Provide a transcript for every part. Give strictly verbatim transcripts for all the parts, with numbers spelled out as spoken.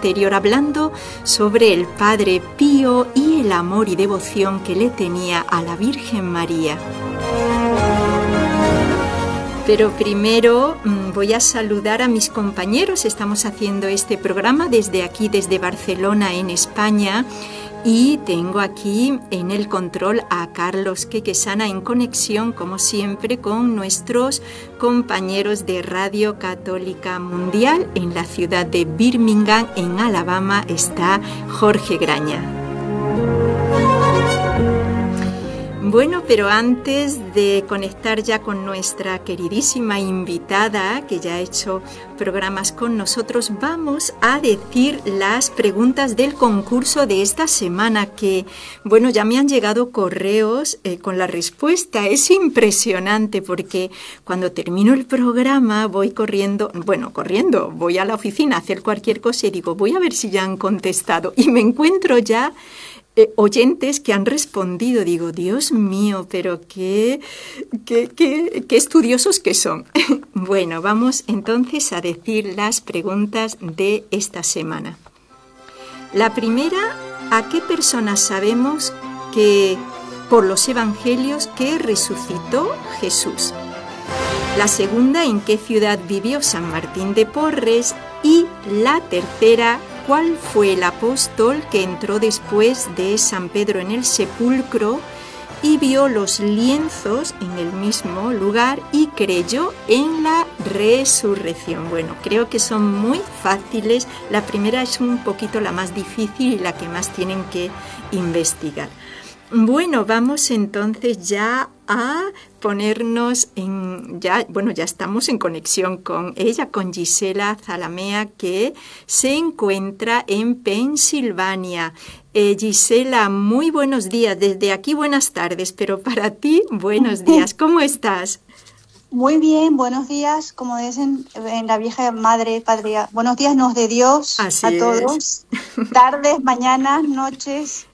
anterior hablando sobre el Padre Pío y el amor y devoción que le tenía a la Virgen María. Pero primero voy a saludar a mis compañeros. Estamos haciendo este programa desde aquí, desde Barcelona, en España. Y tengo aquí en el control a Carlos Quequesana en conexión, como siempre, con nuestros compañeros de Radio Católica Mundial. En la ciudad de Birmingham, en Alabama, está Jorge Graña. Bueno, pero antes de conectar ya con nuestra queridísima invitada, que ya ha hecho programas con nosotros, vamos a decir las preguntas del concurso de esta semana, que, bueno, ya me han llegado correos eh, con la respuesta. Es impresionante porque cuando termino el programa voy corriendo, bueno, corriendo, voy a la oficina a hacer cualquier cosa y digo, voy a ver si ya han contestado. Y me encuentro ya Eh, oyentes que han respondido. Digo, Dios mío, pero qué, qué, qué, qué estudiosos que son. Bueno, vamos entonces a decir las preguntas de esta semana. La primera, ¿a qué personas sabemos que por los evangelios que resucitó Jesús? La segunda, ¿en qué ciudad vivió San Martín de Porres? Y la tercera, ¿cuál fue el apóstol que entró después de San Pedro en el sepulcro y vio los lienzos en el mismo lugar y creyó en la resurrección? Bueno, creo que son muy fáciles. La primera es un poquito la más difícil y la que más tienen que investigar. Bueno, vamos entonces ya a ponernos en, ya, bueno, ya estamos en conexión con ella, con Gisela Zalamea, que se encuentra en Pensilvania. Eh, Gisela, muy buenos días. Desde aquí buenas tardes, pero para ti buenos días. ¿Cómo estás? Muy bien, buenos días, como dicen en la vieja madre patria. Buenos días nos de Dios. Así a es. todos. Tardes, mañanas, noches.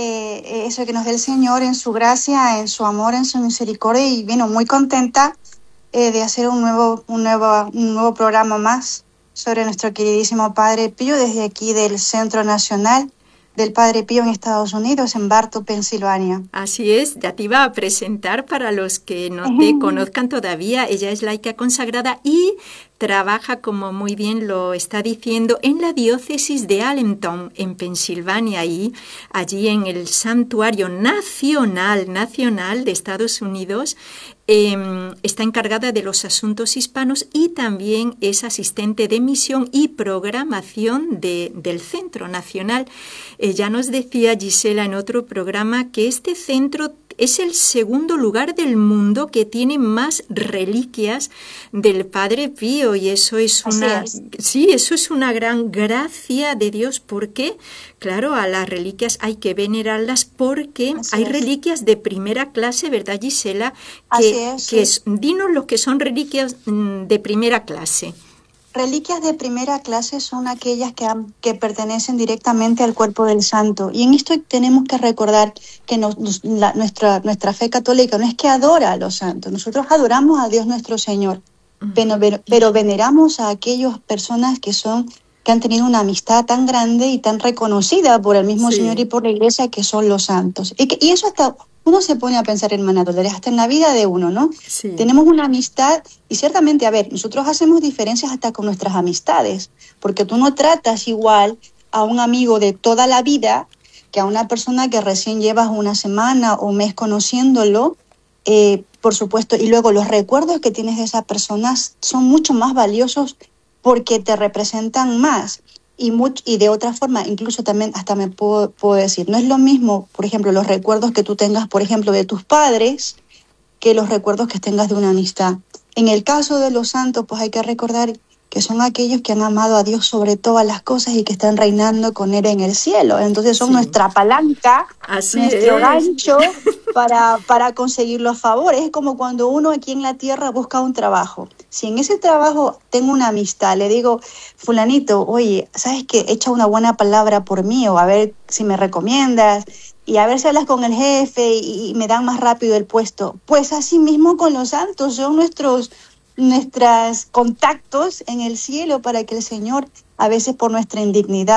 Eh, eso que nos dé el Señor en su gracia, en su amor, en su misericordia, y bueno, muy contenta eh, de hacer un nuevo, un nuevo, un nuevo programa más sobre nuestro queridísimo Padre Pío desde aquí del Centro Nacional del Padre Pío en Estados Unidos, en Bartow, Pensilvania. Así es, ya te iba a presentar para los que no te conozcan todavía. Ella es laica consagrada y trabaja, como muy bien lo está diciendo, en la diócesis de Allentown, en Pensilvania, y allí en el Santuario Nacional, Nacional de Estados Unidos. Eh, está encargada de los asuntos hispanos y también es asistente de misión y programación de, del Centro Nacional. Eh, ya nos decía Gisela en otro programa que este centro es el segundo lugar del mundo que tiene más reliquias del Padre Pío, y eso es una, es. sí, eso es una gran gracia de Dios, porque claro, a las reliquias hay que venerarlas porque Así hay es. reliquias de primera clase, ¿verdad, Gisela? Que, es, que sí. es, dinos lo que son reliquias de primera clase. Reliquias de primera clase son aquellas que, han, que pertenecen directamente al cuerpo del santo. Y en esto tenemos que recordar que nos, nos, la, nuestra, nuestra fe católica no es que adora a los santos. Nosotros adoramos a Dios nuestro Señor, uh-huh. pero, pero, pero veneramos a aquellas personas que son que han tenido una amistad tan grande y tan reconocida por el mismo sí. Señor y por la Iglesia, que son los santos. Y, que, y eso hasta uno se pone a pensar, hermana Dolores, hasta en la vida de uno, ¿no? Sí. Tenemos una amistad y ciertamente, a ver, nosotros hacemos diferencias hasta con nuestras amistades, porque tú no tratas igual a un amigo de toda la vida que a una persona que recién llevas una semana o un mes conociéndolo, eh, por supuesto, y luego los recuerdos que tienes de esas personas son mucho más valiosos porque te representan más. Y, much, y de otra forma, incluso también hasta me puedo, puedo decir, no es lo mismo, por ejemplo, los recuerdos que tú tengas, por ejemplo, de tus padres, que los recuerdos que tengas de una amistad. En el caso de los santos, pues hay que recordar que son aquellos que han amado a Dios sobre todas las cosas y que están reinando con Él en el cielo. Entonces son sí. nuestra palanca, Así nuestro es. gancho para, para conseguir los favores. Es como cuando uno aquí en la tierra busca un trabajo. Si en ese trabajo tengo una amistad, le digo, fulanito, oye, ¿sabes qué? Echa una buena palabra por mí, o a ver si me recomiendas, y a ver si hablas con el jefe y, y me dan más rápido el puesto. Pues así mismo con los santos, son nuestros nuestros contactos en el cielo para que el Señor, a veces por nuestra indignidad,